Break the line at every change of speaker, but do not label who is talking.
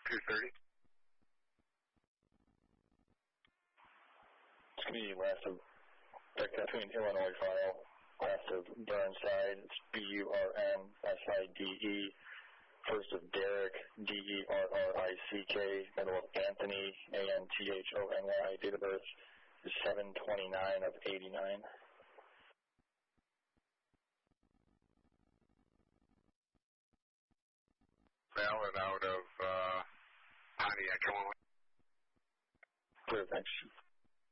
230.
It's going to be last of, between Illinois file, last of Burnside, it's B-U-R-N-S-I-D-E, first of Derrick, D-E-R-R-I-C-K, middle of Anthony, A-N-T-H-O-N-Y, date of birth is 7/29 of 89.
Valid out of Pontiac, Illinois.
Clear, thanks.